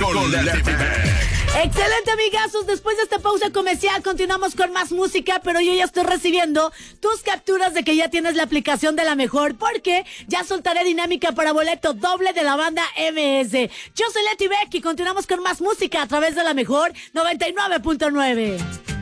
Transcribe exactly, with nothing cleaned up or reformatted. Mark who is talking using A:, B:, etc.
A: con Leti Beck.
B: Excelente, amigazos. Después de esta pausa comercial continuamos con más música, pero yo ya estoy recibiendo tus capturas de que ya tienes la aplicación de La Mejor, porque ya soltaré dinámica para boleto doble de la banda M S. Yo soy Leti Beck y continuamos con más música a través de La Mejor noventa y nueve punto nueve.